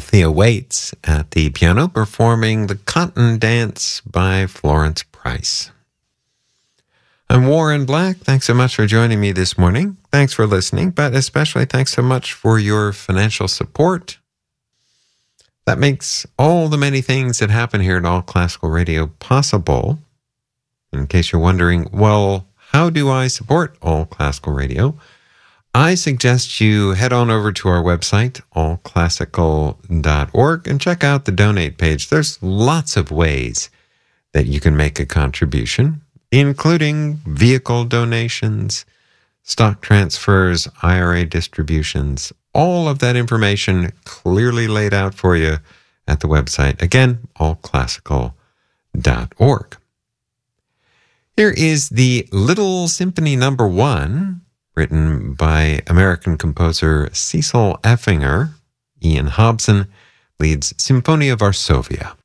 Althea Waits at the piano performing The Cotton Dance by Florence Price. I'm Warren Black. Thanks so much for joining me this morning. Thanks for listening, but especially thanks so much for your financial support. That makes all the many things that happen here at All Classical Radio possible. In case you're wondering, well, how do I support All Classical Radio? I suggest you head on over to our website, allclassical.org, and check out the donate page. There's lots of ways that you can make a contribution, including vehicle donations, stock transfers, IRA distributions, all of that information clearly laid out for you at the website. Again, allclassical.org. Here is the Little Symphony No. 1, written by American composer Cecil Effinger. Ian Hobson leads Symphonia Varsovia.